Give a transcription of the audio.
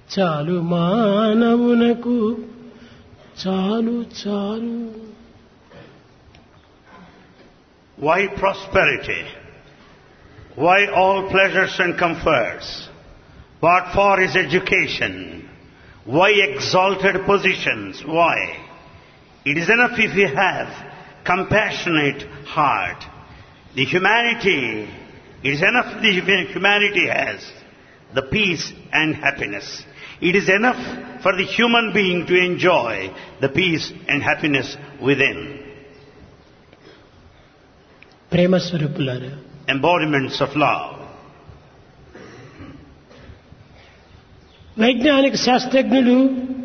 చాలు మానవునకు చాలు చాలు. Why prosperity? Why all pleasures and comforts? What for is education? Why exalted positions? Why? It is enough if you have compassionate heart. The humanity, it is enough the humanity has the peace and happiness. It is enough for the human being to enjoy the peace and happiness within. ప్రేమ స్వరూపులారా, Embodiments of love. వైజ్ఞానిక శాస్త్రజ్ఞులు